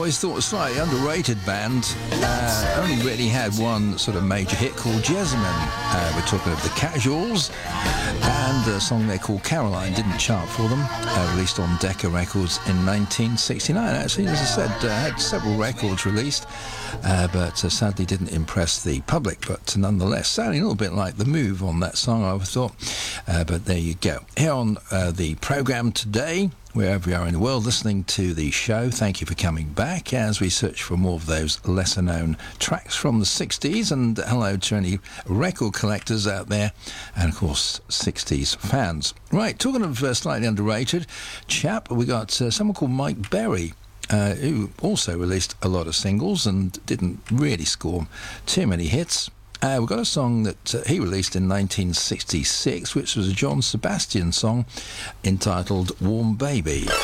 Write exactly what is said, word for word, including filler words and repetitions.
always thought a slightly underrated band. Uh, only really had one sort of major hit called Jessamine. Uh, we're talking of the Casuals, and a song they called Caroline didn't chart for them. Uh, released on Decca Records in nineteen sixty-nine. Actually, as I said, uh, had several records released, uh, but uh, sadly didn't impress the public. But nonetheless, sounding a little bit like The Move on that song, I would thought. Uh, but there you go. Here on uh, the programme today, wherever you are in the world listening to the show, thank you for coming back as we search for more of those lesser known tracks from the sixties, and hello to any record collectors out there and of course sixties fans. Right, talking of uh, slightly underrated chap, we got uh, someone called Mike Berry, uh, who also released a lot of singles and didn't really score too many hits. Uh, we've got a song that uh, he released in nineteen sixty-six, which was a John Sebastian song entitled Warm Baby.